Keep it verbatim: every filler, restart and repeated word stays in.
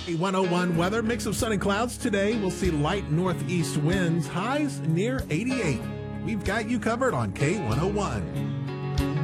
K one oh one weather, mix of sun and clouds today. We'll see light northeast winds, highs near eighty-eight. We've got you covered on K one oh one.